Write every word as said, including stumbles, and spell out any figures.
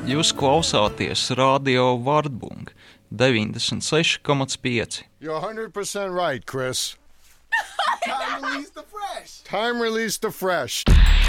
Jūs klausāties Radio Vārdbung deviņdesmit seši komats pieci. You're one hundred percent right, Chris. Time release the fresh. Time release the fresh.